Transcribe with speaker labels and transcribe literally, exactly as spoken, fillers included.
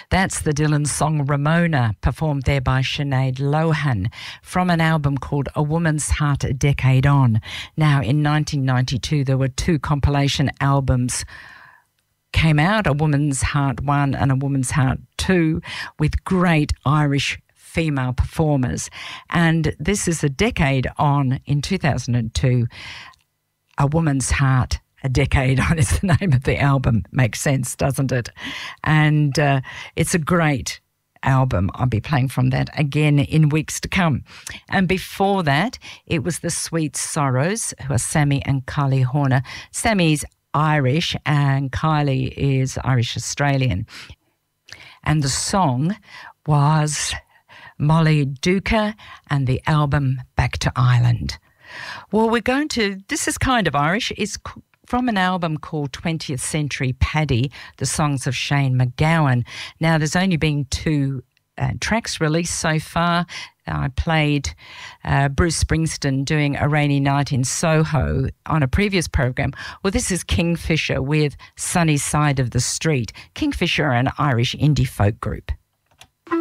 Speaker 1: That's the Dylan song Ramona, performed there by Sinead Lohan, from an album called A Woman's Heart A Decade On. Now, in nineteen ninety-two, there were two compilation albums came out, A Woman's Heart One and A Woman's Heart Two, with great Irish female performers. And this is a decade on, in two thousand two, A Woman's Heart A Decade On is the name of the album. Makes sense, doesn't it? And uh, it's a great album. I'll be playing from that again in weeks to come. And before that, it was the Sweet Sorrows, who are Sammy and Kylie Horner. Sammy's Irish and Kylie is Irish-Australian. And the song was Molly Duca and the album Back to Ireland. Well, we're going to, this is kind of Irish. It's from an album called twentieth Century Paddy, the songs of Shane MacGowan. Now, there's only been two uh, tracks released so far. I played uh, Bruce Springsteen doing A Rainy Night in Soho on a previous program. Well, this is Kingfisher with Sunny Side of the Street. Kingfisher are an Irish indie folk group.